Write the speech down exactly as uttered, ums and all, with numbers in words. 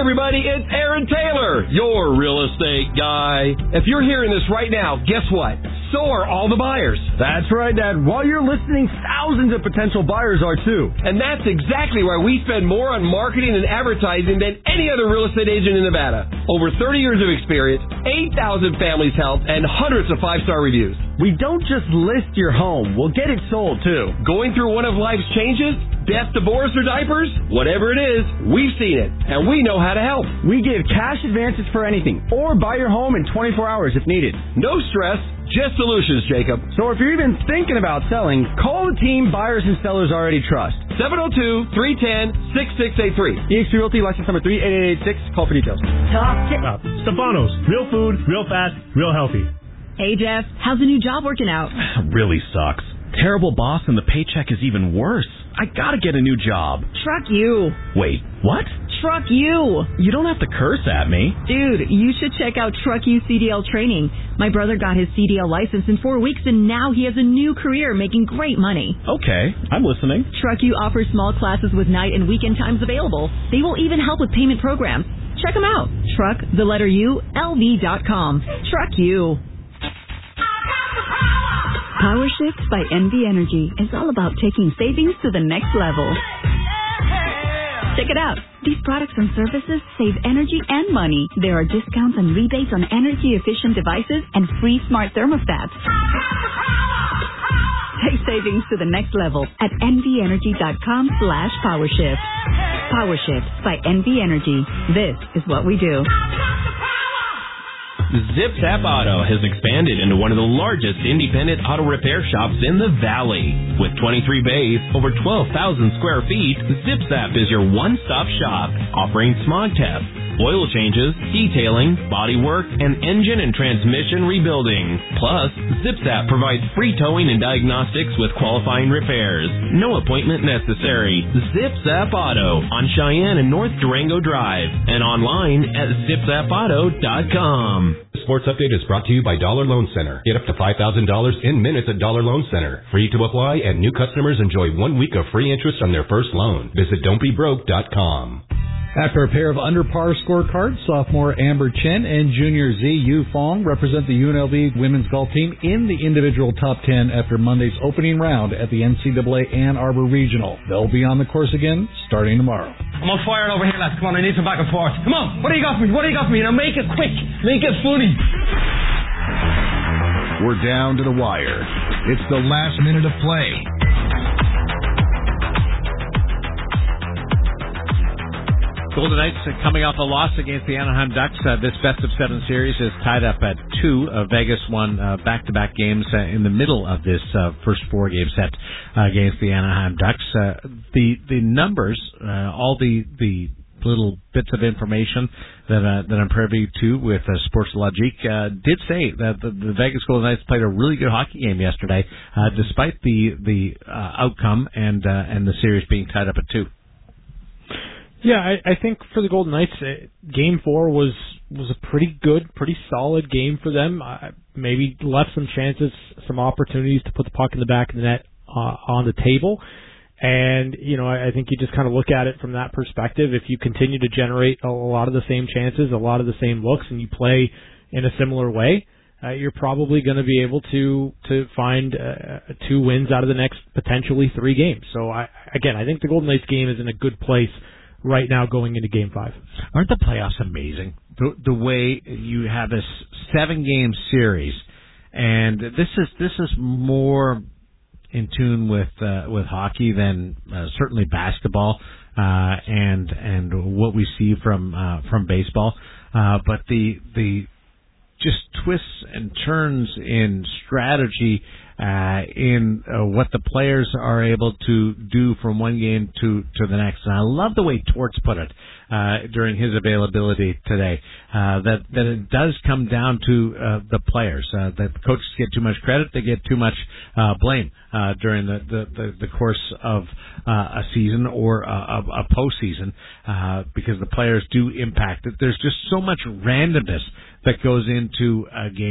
everybody, it's Aaron Taylor, your real estate guy. If you're hearing this right now, guess what? So are all the buyers. That's right, Dad. While you're listening, thousands of potential buyers are too. And that's exactly why we spend more on marketing and advertising than any other real estate agent in Nevada. Over thirty years of experience, eight thousand families helped, and hundreds of five-star reviews. We don't just list your home, we'll get it sold too. Going through one of life's changes? Death, divorce, or diapers? Whatever it is, we've seen it, and we know how to help. We give cash advances for anything, or buy your home in twenty-four hours if needed. No stress. Just solutions, Jacob. So if you're even thinking about selling, call the team buyers and sellers already trust. seven oh two, three one oh, six six eight three. E X P Realty, license number three eight eight eight six. Call for details. Talk to... Uh, Stefanos. Real food, real fast, real healthy. Hey, Jeff. How's the new job working out? Really sucks. Terrible boss and the paycheck is even worse. I gotta get a new job. Truck you. Wait, what? Truck you. You don't have to curse at me. Dude, you should check out Truck You C D L training. My brother got his C D L license in four weeks and now he has a new career making great money. Okay, I'm listening. Truck You offers small classes with night and weekend times available. They will even help with payment programs. Check them out. Truck, the letter U, L V dot com. Truck You. Power Shift by N V Energy is all about taking savings to the next level. Check it out. These products and services save energy and money. There are discounts and rebates on energy-efficient devices and free smart thermostats. Take savings to the next level at nvenergy.com slash powershift. PowerShift by N V Energy. This is what we do. ZipZap Auto has expanded into one of the largest independent auto repair shops in the Valley. With twenty-three bays, over twelve thousand square feet, ZipZap is your one-stop shop, offering smog tests, oil changes, detailing, body work, and engine and transmission rebuilding. Plus, ZipZap provides free towing and diagnostics with qualifying repairs. No appointment necessary. ZipZap Auto on Cheyenne and North Durango Drive and online at zip zap auto dot com. The Sports Update is brought to you by Dollar Loan Center. Get up to five thousand dollars in minutes at Dollar Loan Center. Free to apply, and new customers enjoy one week of free interest on their first loan. Visit don't be broke dot com. After a pair of under par scorecards, sophomore Amber Chen and junior Z Yu Fong represent the U N L V women's golf team in the individual top ten after Monday's opening round at the N C double A Ann Arbor Regional. They'll be on the course again starting tomorrow. I'm on fire over here, lads. Come on, I need some back and forth. Come on, what do you got for me? What do you got for me? Now make it quick. Make it funny. We're down to the wire. It's the last minute of play. Golden Knights coming off a loss against the Anaheim Ducks. Uh, this best of seven series is tied up at two. Uh, Vegas won uh, back-to-back games uh, in the middle of this uh, first four-game set uh, against the Anaheim Ducks. Uh, the the numbers, uh, all the the little bits of information that uh, that I'm privy to with uh, Sportslogique uh, did say that the, the Vegas Golden Knights played a really good hockey game yesterday, uh, despite the the uh, outcome and uh, and the series being tied up at two. Yeah, I, I think for the Golden Knights, uh, Game Four was was a pretty good, pretty solid game for them. Uh, maybe left some chances, some opportunities to put the puck in the back of the net uh, on the table. And, you know, I, I think you just kind of look at it from that perspective. If you continue to generate a, a lot of the same chances, a lot of the same looks, and you play in a similar way, uh, you're probably going to be able to to find uh, two wins out of the next potentially three games. So, I, again, I think the Golden Knights game is in a good place right now going into Game Five. Aren't the playoffs amazing? The, the way you have this seven-game series, and this is this is more in tune with uh, with hockey than uh, certainly basketball uh, and and what we see from uh, from baseball. Uh, but the the just twists and turns in strategy. Uh, in uh, what the players are able to do from one game to, to the next. And I love the way Torts put it uh, during his availability today, uh, that, that it does come down to uh, the players. Uh, that the coaches get too much credit, they get too much uh, blame uh, during the, the, the, the course of uh, a season or a, a, a postseason uh, because the players do impact it. There's just so much randomness that goes into a game.